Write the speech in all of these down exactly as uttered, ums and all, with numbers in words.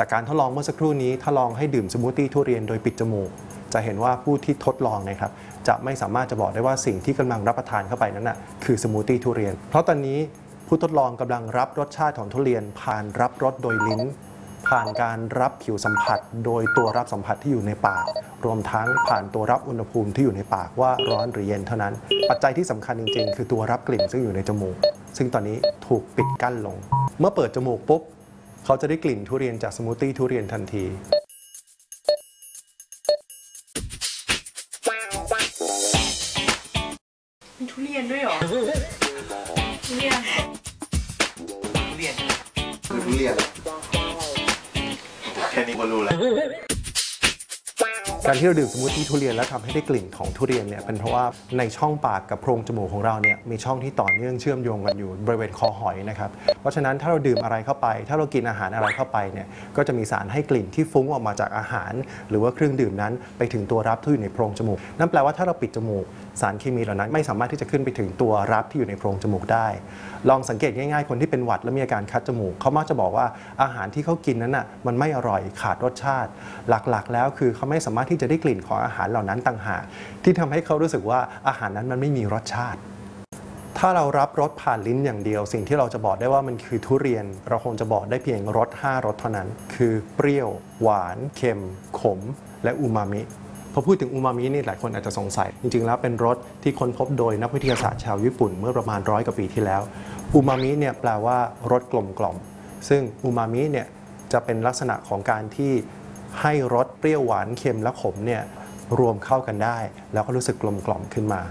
จากการทดลองเมื่อสักครู่นี้ถ้าลองให้ดื่มสมูทตี้ทุเรียนโดยปิดจมูกจะเห็นว่าผู้ที่ทดลองนะครับจะไม่สามารถจะบอกได้ว่าสิ่งที่กำลังรับประทานเข้าไปนั้นนะคือสมูทตี้ทุเรียนเพราะตอนนี้ผู้ทดลองกำลังรับรสชาติของทุเรียนผ่านรับรสโดยลิ้นผ่านการรับผิวสัมผัสโดยตัวรับสัมผัสที่อยู่ในปากรวมทั้งผ่านตัวรับอุณหภูมิที่อยู่ในปากว่าร้อนหรือเย็นเท่านั้นปัจจัยที่สำคัญจริงๆคือตัวรับกลิ่นซึ่งอยู่ในจมูกซึ่งตอนนี้ถูกปิดกั้นลงเมื่อเปิดจมูกปุ๊บเขาจะได้กลิ่นทุเรียนจากสมูทตี้ทุเรียนทันทีมีทุเรียนด้วยเหรอทุเรียนทุเรียนคือทุเรียนแค่นี้ก็รู้แล้วการที่เราดื่มสมูทตี้ทุเรียนแล้วทำให้ได้กลิ่นของทุเรียนเนี่ยเป็นเพราะว่าในช่องปากกับโพรงจมูกของเราเนี่ยมีช่องที่ต่อเนื่องเชื่อมโยงกันอยู่บริเวณคอหอยนะครับเพราะฉะนั้นถ้าเราดื่มอะไรเข้าไปถ้าเรากินอาหารอะไรเข้าไปเนี่ยก็จะมีสารให้กลิ่นที่ฟุ้งออกมาจากอาหารหรือว่าเครื่องดื่มนั้นไปถึงตัวรับที่อยู่ในโพรงจมูกนั่นแปลว่าถ้าเราปิดจมูกสารเคมีเหล่านั้นไม่สามารถที่จะขึ้นไปถึงตัวรับที่อยู่ในโพรงจมูกได้ลองสังเกตง่ายๆคนที่เป็นหวัดและมีอาการคัดจมูกเขามักจะบอกว่าอาหารที่เขากินนั้นน่ะมันไม่อร่อยขาดรสชาติหลักๆแล้วคือเขาไม่สามารถที่จะได้กลิ่นของอาหารเหล่านั้นต่างหากที่ทำให้เขารู้สึกว่าอาหารนั้นมันไม่มีรสชาติถ้าเรารับรสผ่านลิ้นอย่างเดียวสิ่งที่เราจะบอกได้ว่ามันคือทุเรียนเราคงจะบอกได้เพียงรสห้ารสเท่านั้นคือเปรี้ยวหวานเค็มขมและอูมามิพอพูดถึงอูมามินี่หลายคนอาจจะสงสัยจริงๆแล้วเป็นรสที่ค้นพบโดยนักวิทยาศาสตร์ชาวญี่ปุ่นเมื่อประมาณร้อยกว่าปีที่แล้วอูมามิเนี่ยแปลว่ารสกลมกล่อมซึ่งอูมามิเนี่ยจะเป็นลักษณะของการที่ให้รสเปรี้ยวหวานเค็มและขมเนี่ยรวมเข้ากันได้แล้วก็รู้สึกกลมกล่อมขึ้นมา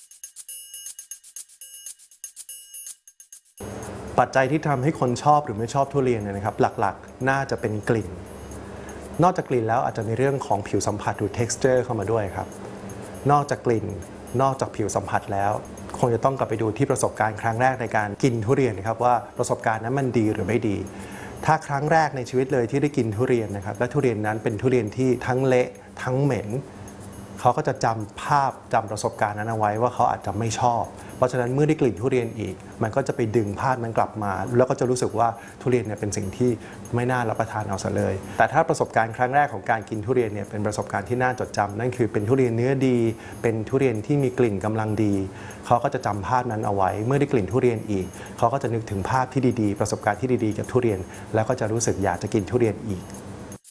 ปัจจัยที่ทำให้คนชอบหรือไม่ชอบทุเรียนเนี่ยนะครับหลักๆน่าจะเป็นกลิ่นนอกจากกลิ่นแล้วอาจจะมีเรื่องของผิวสัมผัสหรือ texture เข้ามาด้วยครับนอกจากกลิ่นนอกจากผิวสัมผัสแล้วคงจะต้องกลับไปดูที่ประสบการณ์ครั้งแรกในการกินทุเรียนนะครับว่าประสบการณ์นั้นมันดีหรือไม่ดีถ้าครั้งแรกในชีวิตเลยที่ได้กินทุเรียนนะครับและทุเรียนนั้นเป็นทุเรียนที่ทั้งเละทั้งเหม็นเขาก็จะจำภาพจำประสบการณ์นั้นเอาไว้ว่าเขาอาจจะไม่ชอบเพราะฉะนั้นเมื่อได้กลิ่นทุเรียนอีกมันก็จะไปดึงภาพนั้นกลับมาแล้วก็จะรู้สึกว่าทุเรียนเนี่ยเป็นสิ่งที่ไม่น่ารับประทานเอาซะเลยแต่ถ้าประสบการณ์ครั้งแรกของการกินทุเรียนเนี่ยเป็นประสบการณ์ที่น่าจดจำนั่นคือเป็นทุเรียนเนื้อดีเป็นทุเรียนที่มีกลิ่นกำลังดีเขาก็จะจำภาพนั้นเอาไว้เมื่อได้กลิ่นทุเรียนอีกเขาก็จะนึกถึงภาพที่ดีๆประสบการณ์ที่ดีๆกับทุเรียนแล้วก็จะรู้สึกอยากจะกินทุเรียนอีก